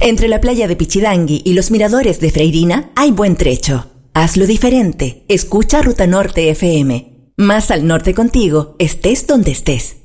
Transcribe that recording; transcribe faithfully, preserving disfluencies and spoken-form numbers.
Entre la playa de Pichidangui y los miradores de Freirina hay buen trecho. Hazlo diferente. Escucha Ruta Norte F M. Más al norte contigo, estés donde estés.